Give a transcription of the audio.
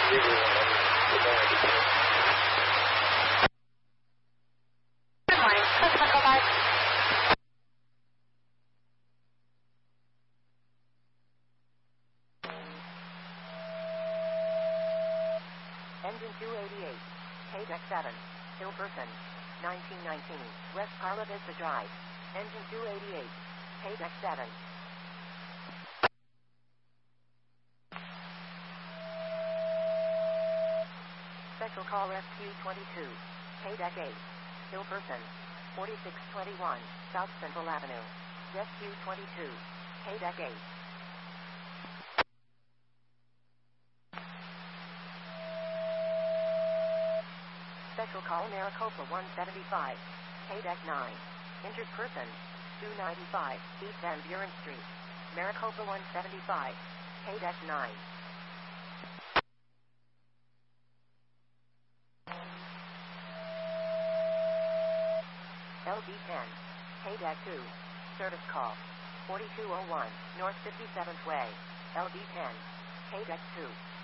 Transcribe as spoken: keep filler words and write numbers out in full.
Good morning. Customer call back. Engine two eighty-eight, K D E C seven, Hillperson, nineteen nineteen, West Carla Vista Drive. Engine two eighty-eight, K D E C seven. Special call Rescue twenty-two, K D E C eight, Hillperson, forty-six twenty-one, South Central Avenue. Rescue twenty-two, K D E C eight. Special call Maricopa one seventy-five, K D E C nine. Injured person, two ninety-five, East Van Buren Street. Maricopa one seventy-five, K D E C nine. L D ten, K D E C two. Service call, forty-two oh one, North fifty-seventh Way. L D ten, K D E C two.